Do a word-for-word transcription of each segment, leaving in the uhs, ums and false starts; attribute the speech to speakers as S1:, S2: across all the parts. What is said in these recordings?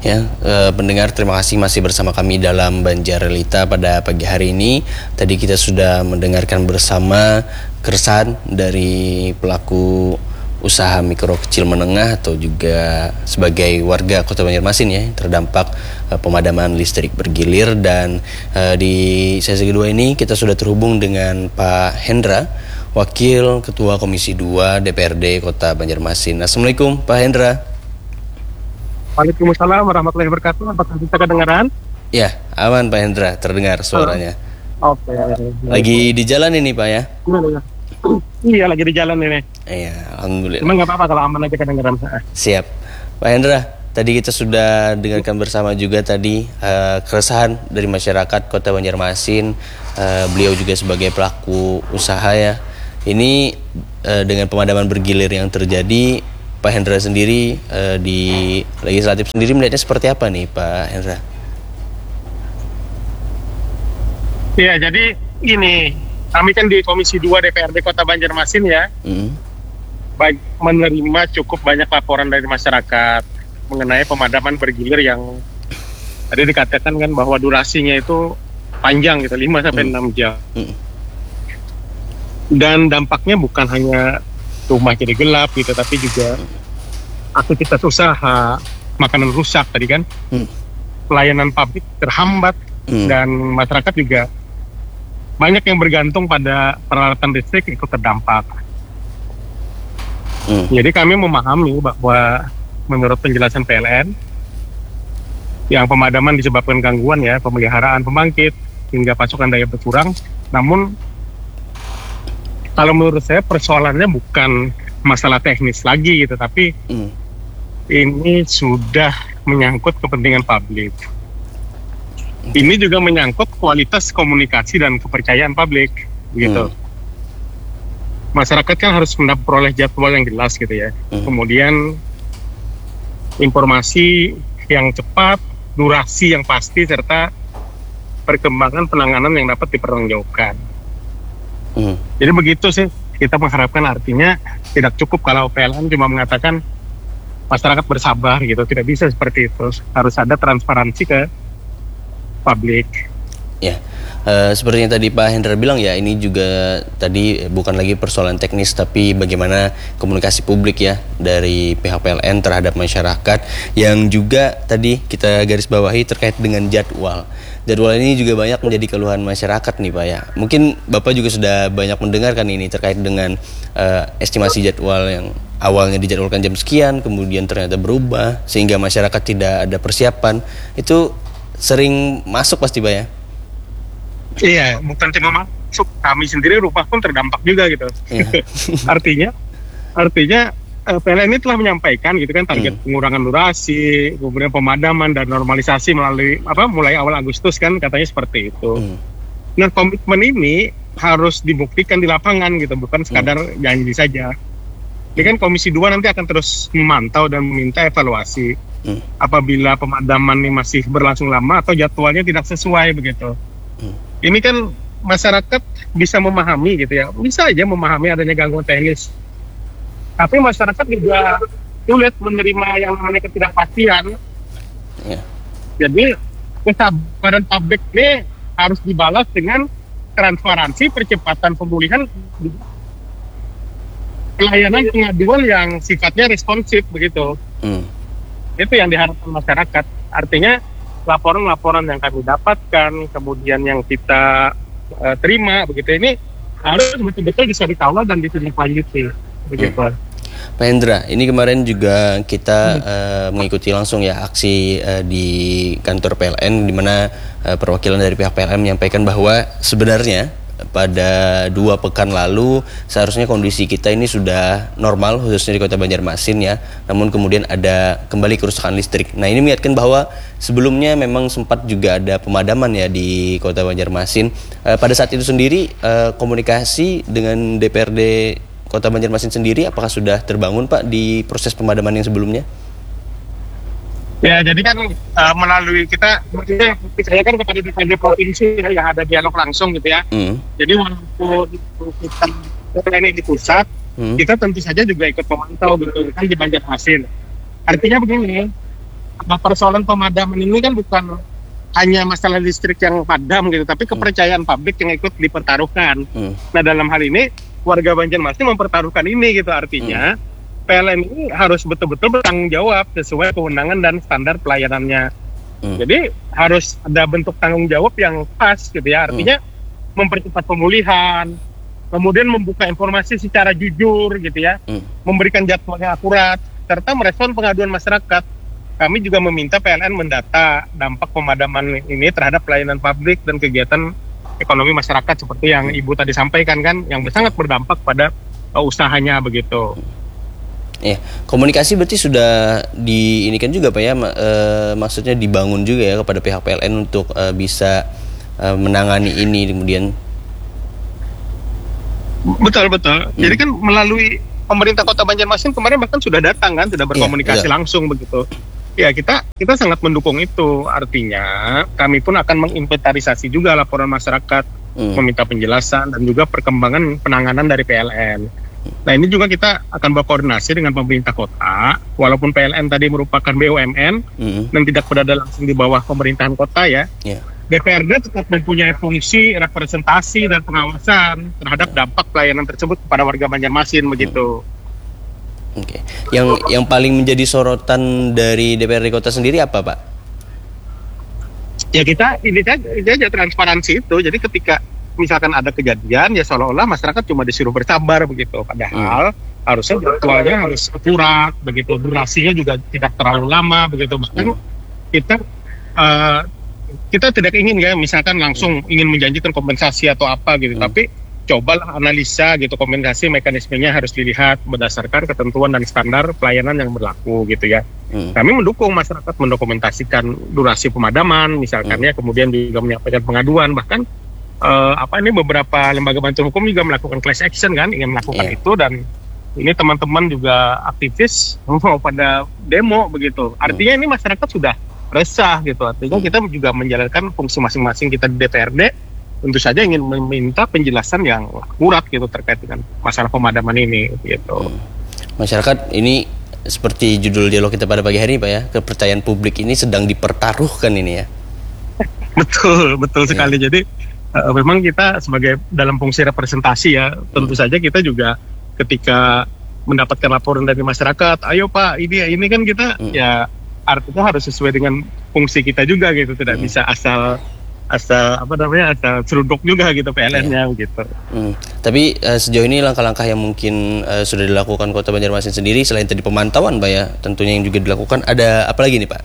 S1: Ya, eh, pendengar, terima kasih masih bersama kami dalam Banjarelita pada pagi hari ini. Tadi kita sudah mendengarkan bersama keresahan dari pelaku usaha mikro kecil menengah atau juga sebagai warga Kota Banjarmasin ya, terdampak eh, pemadaman listrik bergilir. Dan eh, di sesi kedua ini kita sudah terhubung dengan Pak Hendra, Wakil Ketua Komisi dua D P R D Kota Banjarmasin. Assalamualaikum Pak Hendra.
S2: Waalaikumsalam warahmatullahi wabarakatuh. Apakah bisa kedengaran?
S1: Ya, aman Pak Hendra, terdengar suaranya.
S2: Oke.
S1: Lagi di jalan ini Pak ya?
S2: Gimana ya? Iya, lagi di jalan ini.
S1: Iya, alhamdulillah.
S2: Emang nggak apa-apa kalau aman aja kedengaran.
S1: Siap. Pak Hendra, tadi kita sudah dengarkan bersama juga tadi uh, keresahan dari masyarakat Kota Banjarmasin. Uh, beliau juga sebagai pelaku usaha ya. Ini uh, dengan pemadaman bergilir yang terjadi, Pak Hendra sendiri uh, di legislatif sendiri melihatnya seperti apa nih Pak Hendra?
S2: Iya, jadi gini, kami kan di Komisi dua D P R D Kota Banjarmasin ya,
S1: Mm.
S2: baik menerima cukup banyak laporan dari masyarakat mengenai pemadaman bergilir yang tadi dikatakan kan bahwa durasinya itu panjang gitu, lima sampai enam jam.
S1: Mm.
S2: Dan dampaknya bukan hanya rumah jadi gelap gitu, tapi juga aktivitas usaha, makanan rusak tadi kan,
S1: Hmm.
S2: pelayanan publik terhambat,
S1: Hmm.
S2: dan masyarakat juga banyak yang bergantung pada peralatan listrik ikut terdampak.
S1: Hmm.
S2: Jadi kami memahami bahwa menurut penjelasan P L N, yang pemadaman disebabkan gangguan ya, pemeliharaan pembangkit hingga pasokan daya berkurang. Namun kalau menurut saya persoalannya bukan masalah teknis lagi gitu, tapi
S1: Hmm.
S2: ini sudah menyangkut kepentingan publik. Ini juga menyangkut kualitas komunikasi dan kepercayaan publik, gitu.
S1: Hmm.
S2: Masyarakat kan harus memperoleh jadwal yang jelas gitu ya.
S1: Hmm.
S2: Kemudian informasi yang cepat, durasi yang pasti, serta perkembangan penanganan yang dapat dipertanggungjawabkan.
S1: Hmm.
S2: Jadi begitu sih kita mengharapkan, artinya tidak cukup kalau P L N cuma mengatakan masyarakat bersabar gitu, tidak bisa seperti itu. Harus ada transparansi ke publik.
S1: Ya, uh, seperti yang tadi Pak Hendra bilang ya, ini juga tadi bukan lagi persoalan teknis, tapi bagaimana komunikasi publik ya dari pihak P L N terhadap masyarakat, yang juga tadi kita garis bawahi terkait dengan jadwal. Jadwal ini juga banyak menjadi keluhan masyarakat nih Pak ya. Mungkin Bapak juga sudah banyak mendengarkan ini terkait dengan uh, estimasi jadwal yang awalnya dijadwalkan jam sekian, kemudian ternyata berubah sehingga masyarakat tidak ada persiapan. Itu sering masuk pasti Pak ya?
S2: Iya, bukan cuma masuk, kami sendiri rumah pun terdampak juga gitu.
S1: Iya.
S2: artinya, artinya eh, P L N ini telah menyampaikan gitu kan target
S1: Hmm.
S2: pengurangan durasi, kemudian pemadaman dan normalisasi melalui apa mulai awal Agustus kan katanya seperti itu.
S1: Hmm.
S2: Nah, komitmen ini harus dibuktikan di lapangan gitu, bukan sekadar janji saja. Ini kan Komisi dua nanti akan terus memantau dan meminta evaluasi
S1: Hmm.
S2: apabila pemadaman ini masih berlangsung lama atau jadwalnya tidak sesuai begitu.
S1: Hmm.
S2: Ini kan masyarakat bisa memahami gitu ya, bisa aja memahami adanya gangguan teknis. Tapi masyarakat juga sulit menerima yang namanya ketidakpastian.
S1: Ya.
S2: Jadi kesabaran publik ini harus dibalas dengan transparansi, percepatan pemulihan, pelayanan pengaduan yang sifatnya responsif begitu.
S1: Hmm.
S2: Itu yang diharapkan masyarakat. Artinya laporan-laporan yang kami dapatkan, kemudian yang kita uh, terima begitu, ini harus betul-betul bisa dikawal dan ditindaklanjuti begitu.
S1: Hmm. Pak Hendra, ini kemarin juga kita hmm. uh, mengikuti langsung ya aksi uh, di kantor P L N, di mana uh, perwakilan dari pihak P L N menyampaikan bahwa sebenarnya pada dua pekan lalu seharusnya kondisi kita ini sudah normal, khususnya di Kota Banjarmasin ya. Namun kemudian ada kembali kerusakan listrik. Nah, ini mengingatkan bahwa sebelumnya memang sempat juga ada pemadaman ya di Kota Banjarmasin. Uh, pada saat itu sendiri uh, komunikasi dengan D P R D Kota Banjarmasin sendiri apakah sudah terbangun Pak di proses pemadaman yang sebelumnya?
S2: Ya, jadi kan uh, melalui kita, maksudnya saya kan kepada D P R D provinsi ya, yang ada dialog langsung gitu ya.
S1: Hmm.
S2: Jadi walaupun kita ini di pusat, hmm. kita tentu saja juga ikut memantau gitu kan di Banjarmasin. Artinya begini, Nah, persoalan pemadaman ini kan bukan hanya masalah listrik yang padam gitu, tapi kepercayaan publik yang ikut dipertaruhkan. Hmm. Nah, dalam hal ini warga Banjarmasin mempertaruhkan ini gitu, artinya hmm. P L N ini harus betul-betul bertanggung jawab sesuai kewenangan dan standar pelayanannya. Hmm. Jadi harus ada bentuk tanggung jawab yang pas gitu ya, artinya hmm. mempercepat pemulihan, kemudian membuka informasi secara jujur gitu ya, hmm. memberikan jadwal yang akurat, serta merespon pengaduan masyarakat. Kami juga meminta P L N mendata dampak pemadaman ini terhadap pelayanan publik dan kegiatan ekonomi masyarakat seperti yang Ibu tadi sampaikan kan, yang sangat berdampak pada uh, usahanya begitu.
S1: Ya, komunikasi berarti sudah di ini kan juga Pak ya, e, maksudnya dibangun juga ya kepada pihak P L N untuk e, bisa e, menangani ini kemudian. Betul betul. Hmm. Jadi kan melalui pemerintah Kota Banjarmasin kemarin bahkan sudah datang kan, sudah berkomunikasi ya, langsung begitu. Ya kita kita sangat mendukung itu, artinya kami pun akan menginventarisasi juga laporan masyarakat, hmm. meminta penjelasan dan juga perkembangan penanganan dari P L N. Nah ini juga kita akan berkoordinasi dengan pemerintah kota, walaupun P L N tadi merupakan B U M N hmm. dan tidak berada langsung di bawah pemerintahan kota ya, yeah. D P R D tetap mempunyai fungsi representasi dan pengawasan terhadap dampak pelayanan tersebut kepada warga Banjarmasin begitu. Hmm. Oke, okay. yang yang paling menjadi sorotan dari D P R D Kota sendiri apa, Pak?
S2: Ya kita ini aja, ini aja transparansi itu. Jadi ketika misalkan ada kejadian, ya seolah-olah masyarakat cuma disuruh bersabar begitu. Padahal hmm. harusnya jadwalnya harus akurat, begitu. Durasinya juga tidak terlalu lama, begitu. Bahkan hmm. kita uh, kita tidak ingin ya, misalkan langsung ingin menjanjikan kompensasi atau apa gitu, hmm. tapi cobalah analisa gitu, kompensasi mekanismenya harus dilihat berdasarkan ketentuan dan standar pelayanan yang berlaku gitu ya. Hmm. Kami mendukung masyarakat mendokumentasikan durasi pemadaman misalkan hmm. ya, kemudian juga menyampaikan pengaduan, bahkan uh, apa ini beberapa lembaga bantuan hukum juga melakukan class action kan, ingin melakukan yeah. itu, dan ini teman-teman juga aktivis mau pada demo begitu. Artinya hmm. ini masyarakat sudah resah gitu, artinya hmm. kita juga menjalankan fungsi masing-masing kita di D P R D. Tentu saja ingin meminta penjelasan yang akurat gitu terkait dengan masalah pemadaman ini gitu. Hmm. Masyarakat ini seperti judul dialog kita pada pagi hari Pak ya, kepercayaan publik ini sedang dipertaruhkan ini ya. betul, betul ya. sekali. Jadi uh, memang kita sebagai dalam fungsi representasi ya, tentu hmm. saja kita juga ketika mendapatkan laporan dari masyarakat, ayo Pak, ini ini kan kita hmm. ya artinya harus sesuai dengan fungsi kita juga gitu, tidak hmm. bisa asal asal apa namanya asal seruduk juga gitu P L N-nya ya. gitu. Hmm. Tapi uh, sejauh ini langkah-langkah yang mungkin uh, sudah dilakukan Kota Banjarmasin sendiri selain tadi pemantauan Pak ya, tentunya yang juga dilakukan, ada apa lagi nih Pak?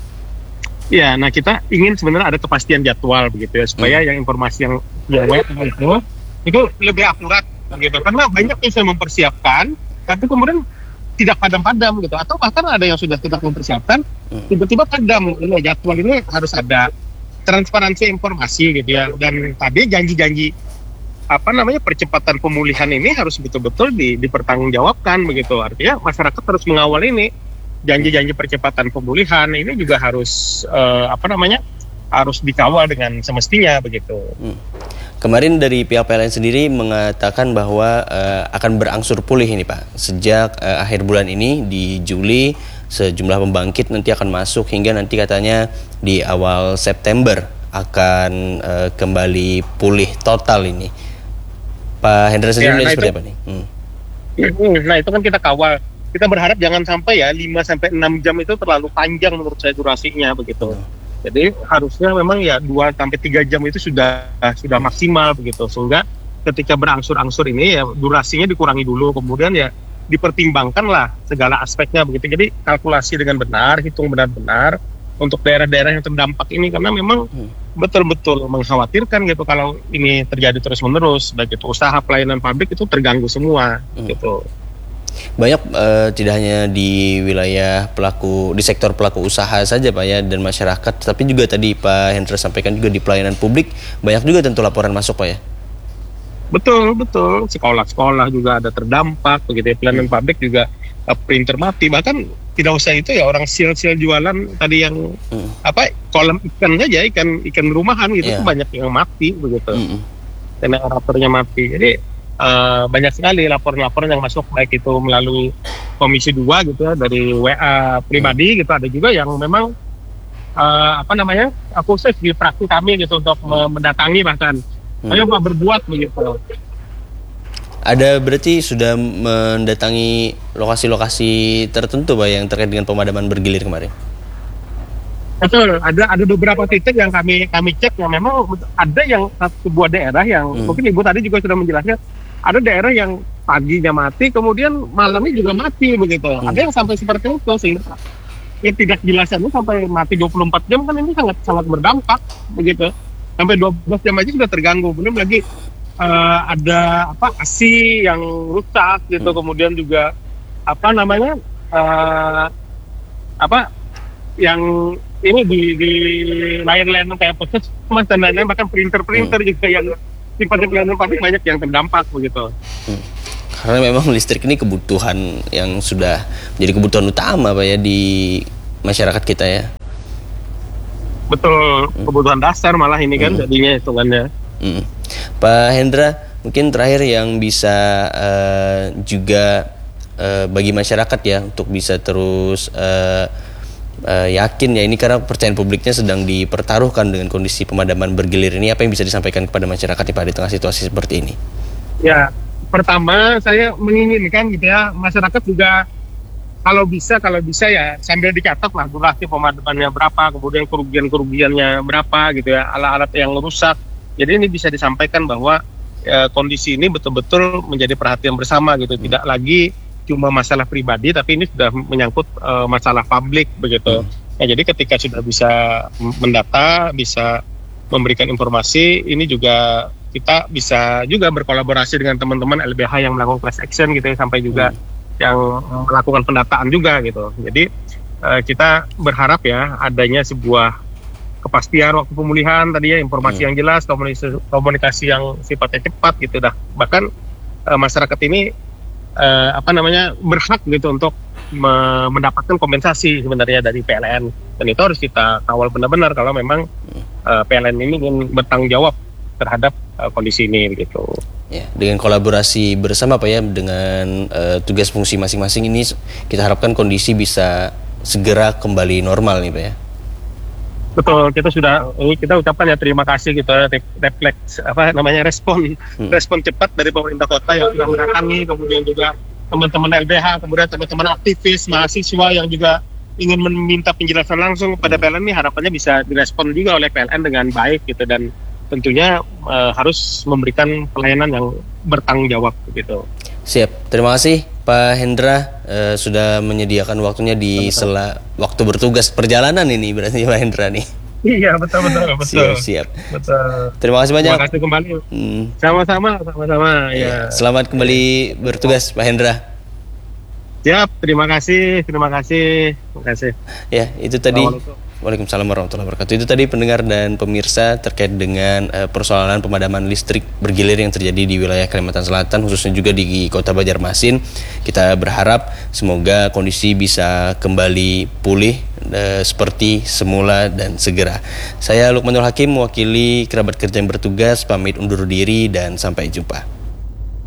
S2: Ya, nah kita ingin sebenarnya ada kepastian jadwal begitu ya, supaya hmm. yang informasi yang yang web itu itu lebih akurat gitu, karena banyak yang sudah mempersiapkan tapi kemudian tidak padam-padam gitu, atau bahkan ada yang sudah tidak mempersiapkan hmm. tiba-tiba padam. Ini jadwal ini harus ada transparansi informasi gitu ya, dan tadi janji-janji apa namanya percepatan pemulihan ini harus betul-betul di, dipertanggungjawabkan begitu. Artinya masyarakat harus mengawal ini, janji-janji percepatan pemulihan ini juga harus uh, apa namanya harus dikawal dengan semestinya begitu. Hmm. Kemarin dari pihak P L N sendiri mengatakan bahwa uh, akan berangsur pulih ini Pak sejak uh, akhir bulan ini di Juli. Sejumlah pembangkit nanti akan masuk hingga nanti katanya di awal September akan uh, kembali pulih total ini. Pak Hendra sendiri ya, nah seperti itu, apa nih? Hmm. Nah itu kan kita kawal. Kita berharap jangan sampai ya lima sampai enam jam itu terlalu panjang menurut saya durasinya begitu. Hmm. Jadi harusnya memang ya dua sampai tiga jam itu sudah sudah maksimal begitu. Sehingga ketika berangsur-angsur ini ya durasinya dikurangi dulu, kemudian ya dipertimbangkanlah segala aspeknya begitu. Jadi kalkulasi dengan benar, hitung benar-benar untuk daerah-daerah yang terdampak ini, karena memang hmm. betul-betul mengkhawatirkan gitu kalau ini terjadi terus-menerus, baik itu usaha pelayanan publik itu terganggu semua hmm. gitu. Banyak uh, tidak hanya di wilayah pelaku di sektor pelaku usaha saja Pak ya dan masyarakat, tapi juga tadi Pak Hendra sampaikan juga di pelayanan publik banyak juga tentu laporan masuk Pak ya. Betul, betul. Sekolah-sekolah juga ada terdampak, begitu ya. Pelayanan hmm. publik juga uh, printer mati. Bahkan tidak usah itu ya, orang sil-sil jualan tadi yang hmm. apa kolam ikan aja, ikan ikan rumahan gitu yeah. tuh banyak yang mati begitu. Hmm. Generatornya mati. Jadi uh, banyak sekali laporan-laporan yang masuk, baik itu melalui Komisi dua gitu ya, dari W A pribadi gitu, ada juga yang memang uh, apa namanya khusus di fraksi kami gitu untuk mendatangi bahkan, hmm. ayo Pak berbuat begitu.
S1: Ada berarti sudah mendatangi lokasi-lokasi tertentu Pak yang terkait dengan pemadaman bergilir kemarin?
S2: Betul, ada ada beberapa titik yang kami kami cek yang memang ada yang sebuah daerah yang hmm. mungkin Ibu tadi juga sudah menjelaskan, ada daerah yang paginya mati kemudian malamnya juga mati begitu. Hmm. Ada yang sampai seperti itu sih. Ya, tidak jelasannya sampai mati dua puluh empat jam kan ini sangat sangat berdampak begitu. Sampai dua belas jam aja sudah terganggu. Belum lagi uh, ada apa A S I yang rusak gitu, hmm. kemudian juga apa namanya uh, apa yang ini di di lain-lain kayak puskesmas dan lain-lain, bahkan printer-printer hmm. juga yang sifatnya pelayanan publik banyak yang terdampak begitu.
S1: Hmm. Karena memang listrik ini kebutuhan yang sudah menjadi kebutuhan utama Pak ya di masyarakat kita ya.
S2: Betul, hmm. kebutuhan dasar malah ini kan hmm. jadinya hitungannya. Hmm.
S1: Pak Hendra, mungkin terakhir yang bisa uh, juga uh, bagi masyarakat ya untuk bisa terus uh, uh, yakin ya ini karena kepercayaan publiknya sedang dipertaruhkan dengan kondisi pemadaman bergilir ini, apa yang bisa disampaikan kepada masyarakat Pak di tengah situasi seperti ini?
S2: Ya, pertama saya menginginkan gitu ya, masyarakat juga kalau bisa kalau bisa ya sambil dicatat lah durasi pemadamannya berapa, kemudian kerugian-kerugiannya berapa gitu ya, alat-alat yang rusak. Jadi ini bisa disampaikan bahwa ya, kondisi ini betul-betul menjadi perhatian bersama gitu, hmm. tidak lagi cuma masalah pribadi tapi ini sudah menyangkut uh, masalah publik begitu. Hmm. Ya, jadi ketika sudah bisa mendata, bisa memberikan informasi, ini juga kita bisa juga berkolaborasi dengan teman-teman L B H yang melakukan class action gitu ya, sampai juga hmm. yang melakukan pendataan juga gitu. Jadi uh, kita berharap ya adanya sebuah kepastian waktu pemulihan tadi ya, informasi hmm. yang jelas, komunikasi, komunikasi yang sifatnya cepat gitu dah. Bahkan uh, masyarakat ini uh, apa namanya berhak gitu untuk me- mendapatkan kompensasi sebenarnya dari P L N, dan itu harus kita kawal benar-benar kalau memang uh, P L N ini ingin bertanggung jawab terhadap uh, kondisi ini gitu.
S1: Ya, dengan kolaborasi bersama Pak ya dengan uh, tugas fungsi masing-masing ini kita harapkan kondisi bisa segera kembali normal nih Pak ya.
S2: Betul, kita sudah ini kita ucapkan ya terima kasih gitu ya, refleks apa namanya respon hmm. respon cepat dari pemerintah kota yang sudah mendatangi, kemudian juga teman-teman L B H, kemudian teman-teman aktivis, mahasiswa yang juga ingin meminta penjelasan langsung kepada hmm. P L N ini, harapannya bisa direspon juga oleh P L N dengan baik gitu, dan tentunya uh, harus memberikan pelayanan yang bertanggung jawab gitu.
S1: Siap, terima kasih Pak Hendra uh, sudah menyediakan waktunya di betul. Sela waktu bertugas perjalanan ini berarti Pak Hendra nih.
S2: Iya betul betul betul.
S1: Siap siap.
S2: Betul.
S1: Terima kasih banyak.
S2: Terima kasih kembali. Hmm. Sama-sama sama-sama. Ya.
S1: Selamat kembali bertugas Pak Hendra.
S2: Siap, terima kasih, terima kasih, terima kasih.
S1: Ya, itu tadi. Waalaikumsalam warahmatullahi wabarakatuh. Itu tadi pendengar dan pemirsa terkait dengan uh, persoalan pemadaman listrik bergilir yang terjadi di wilayah Kalimantan Selatan, khususnya juga di Kota Banjarmasin. Kita berharap semoga kondisi bisa kembali pulih uh, seperti semula dan segera. Saya Lukmanul Hakim mewakili kerabat kerja yang bertugas, pamit undur diri dan sampai jumpa.